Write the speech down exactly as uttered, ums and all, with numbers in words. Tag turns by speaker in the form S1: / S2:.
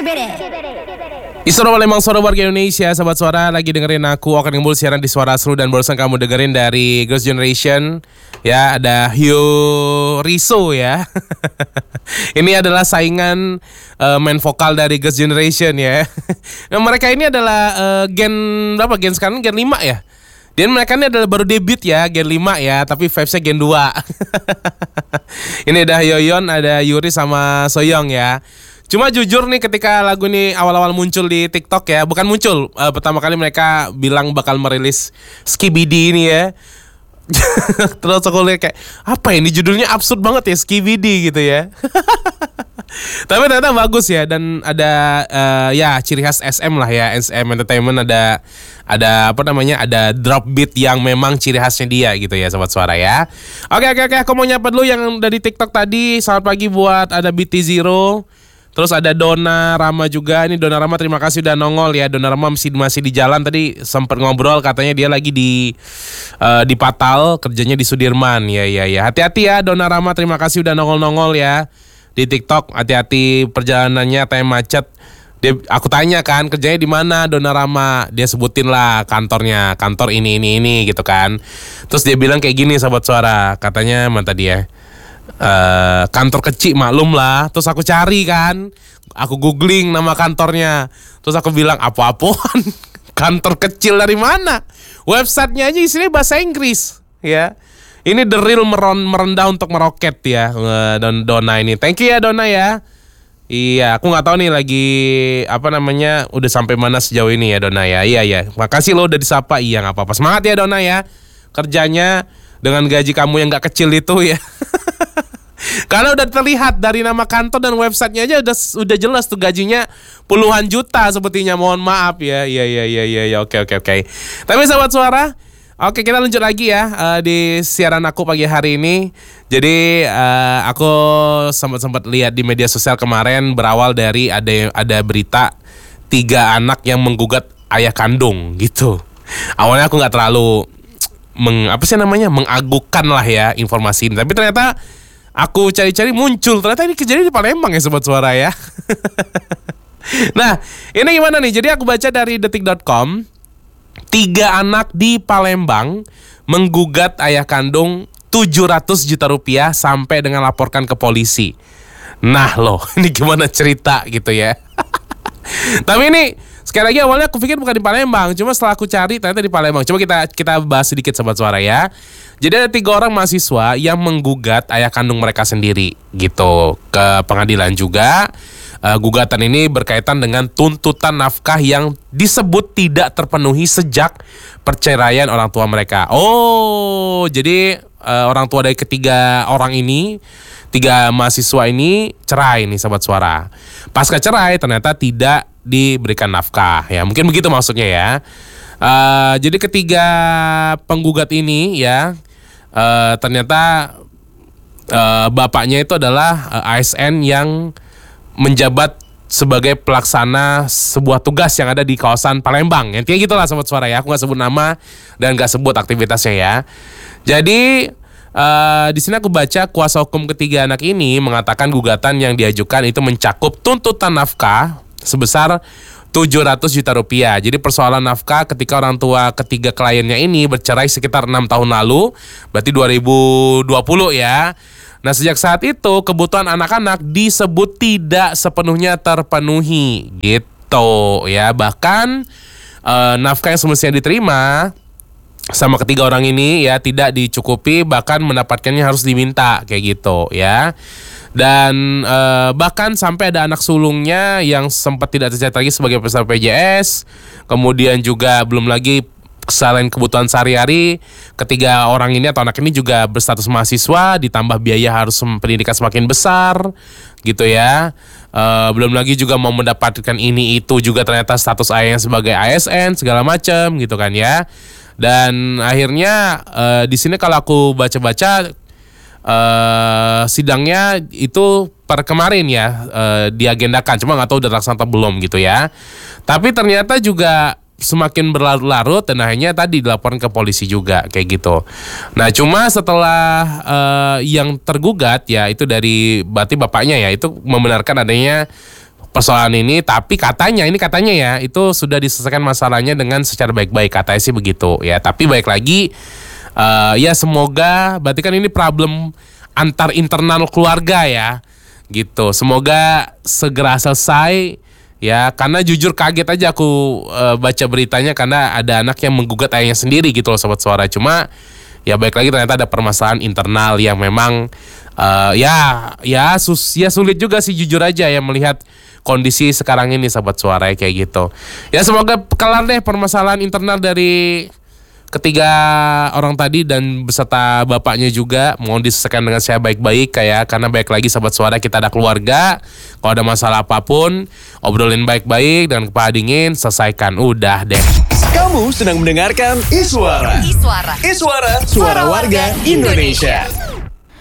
S1: Isoro Palembang, Suara Warga Indonesia, sahabat suara, lagi dengerin aku Okan Gembul siaran di Suara Seru, dan barusan kamu dengerin dari Girls' Generation. Ya, ada Hyo Riso ya. Ini adalah saingan uh, main vokal dari Girls' Generation ya. Nah, mereka ini adalah uh, gen berapa? Gen sekarang gen lima ya. Dan mereka ini adalah baru debut ya, gen lima ya, tapi vibes-nya gen dua. Ini ada Hyoyeon, ada Yuri sama Soyoung ya. Cuma jujur nih, ketika lagu ini awal-awal muncul di TikTok ya, bukan muncul, uh, pertama kali mereka bilang bakal merilis Skibidi ini ya. Terus aku lihat kayak, apa ini judulnya absurd banget ya, Skibidi gitu ya. Tapi ternyata bagus ya, dan ada uh, ya ciri khas S M lah ya, S M Entertainment, ada ada apa namanya, ada drop beat yang memang ciri khasnya dia gitu ya, sobat suara ya. Oke oke oke, aku mau nyapa dulu yang dari TikTok tadi. Selamat pagi buat ada B T Zero. Terus ada Dona Rama juga. Ini Dona Rama, terima kasih udah nongol ya. Dona Rama masih masih di jalan, tadi sempat ngobrol, katanya dia lagi di uh, di Patal, kerjanya di Sudirman. Ya ya ya. Hati-hati ya Dona Rama, terima kasih udah nongol-nongol ya di TikTok. Hati-hati perjalanannya, time macet. Dia, aku tanya kan, kerjanya di mana Dona Rama? Dia sebutin lah kantornya, kantor ini ini ini gitu kan. Terus dia bilang kayak gini, sahabat suara, katanya mana dia? Uh, kantor kecil maklum lah. Terus aku cari kan, aku googling nama kantornya. Terus aku bilang, apa-apaan? Kantor kecil dari mana? Websitenya aja isinya bahasa Inggris ya. Ini the real meron, merendah untuk meroket ya, uh, Don Dona ini. Thank you ya Dona ya. Iya, aku nggak tahu nih lagi apa namanya, udah sampai mana sejauh ini ya Dona ya. Iya ya, makasih lo udah disapa. Iya, nggak apa-apa, semangat ya Dona ya. Kerjanya dengan gaji kamu yang nggak kecil itu ya. Karena udah terlihat dari nama kantor dan websitenya aja udah udah jelas tuh gajinya puluhan juta sepertinya. Mohon maaf ya. Iya iya iya iya ya. Oke oke oke. Tapi sahabat suara, oke kita lanjut lagi ya uh, di siaran aku pagi hari ini. Jadi uh, aku sempat-sempat lihat di media sosial kemarin, berawal dari ada ada berita tiga anak yang menggugat ayah kandung gitu. Awalnya aku nggak terlalu meng, apa sih namanya mengagukan lah ya informasi ini, tapi ternyata aku cari-cari muncul, ternyata ini kejadian di Palembang ya sobat suara ya. Nah, ini gimana nih? Jadi aku baca dari detik dot com, tiga anak di Palembang menggugat ayah kandung tujuh ratus juta rupiah sampai dengan laporkan ke polisi. Nah loh, ini gimana cerita gitu ya. Tapi ini sekali lagi, awalnya aku pikir bukan di Palembang, cuma setelah aku cari ternyata di Palembang. Coba kita kita bahas sedikit sobat suara ya. Jadi ada tiga orang mahasiswa yang menggugat ayah kandung mereka sendiri gitu ke pengadilan juga. Uh, gugatan ini berkaitan dengan tuntutan nafkah yang disebut tidak terpenuhi sejak perceraian orang tua mereka. Oh, jadi uh, orang tua dari ketiga orang ini, tiga mahasiswa ini cerai nih sobat suara. Pasca cerai ternyata tidak diberikan nafkah ya, mungkin begitu maksudnya ya. Uh, jadi ketiga penggugat ini ya, uh, ternyata uh, bapaknya itu adalah uh, A S N yang menjabat sebagai pelaksana sebuah tugas yang ada di kawasan Palembang. Intinya gitulah sobat suara ya. Aku nggak sebut nama dan nggak sebut aktivitasnya ya. Jadi uh, di sini aku baca kuasa hukum ketiga anak ini mengatakan gugatan yang diajukan itu mencakup tuntutan nafkah sebesar tujuh ratus juta rupiah. Jadi persoalan nafkah ketika orang tua ketiga kliennya ini bercerai sekitar enam tahun lalu, berarti dua ribu dua puluh ya. Nah sejak saat itu kebutuhan anak-anak disebut tidak sepenuhnya terpenuhi gitu ya. Bahkan eh, nafkah yang semestinya diterima sama ketiga orang ini ya tidak dicukupi, bahkan mendapatkannya harus diminta kayak gitu ya. Dan eh, bahkan sampai ada anak sulungnya yang sempat tidak tercatat lagi sebagai peserta B P J S. Kemudian juga belum lagi selain kebutuhan sehari-hari, ketiga orang ini atau anak ini juga berstatus mahasiswa, ditambah biaya harus pendidikan semakin besar gitu ya. E, belum lagi juga mau mendapatkan ini itu juga ternyata status ayahnya sebagai A S N segala macam gitu kan ya. Dan akhirnya e, di sini kalau aku baca-baca e, sidangnya itu per kemarin ya e, diagendakan, cuma nggak tahu udah terlaksana atau belum gitu ya. Tapi ternyata juga semakin berlarut-larut dan akhirnya tadi dilaporkan ke polisi juga kayak gitu. Nah cuma setelah uh, yang tergugat ya itu dari berarti bapaknya ya itu membenarkan adanya persoalan ini, tapi katanya ini katanya ya itu sudah diselesaikan masalahnya dengan secara baik-baik, katanya sih begitu ya. Tapi baik lagi uh, ya semoga, berarti kan ini problem antar internal keluarga ya gitu. Semoga segera selesai ya, karena jujur kaget aja aku uh, baca beritanya karena ada anak yang menggugat ayahnya sendiri gitu loh Sobat Suara. Cuma ya baik lagi ternyata ada permasalahan internal yang memang uh, ya ya sus ya sulit juga sih jujur aja ya melihat kondisi sekarang ini Sobat Suara kayak gitu. Ya semoga kelar deh permasalahan internal dari ketiga orang tadi dan beserta bapaknya juga. Mohon diselesaikan dengan saya baik-baik kayak, karena baik lagi Sobat Suara kita ada keluarga. Kalau ada masalah apapun obrolin baik-baik dan kepala dingin, selesaikan udah deh.
S2: Kamu sedang mendengarkan Iswara.
S3: Iswara.
S2: Iswara, suara warga Indonesia.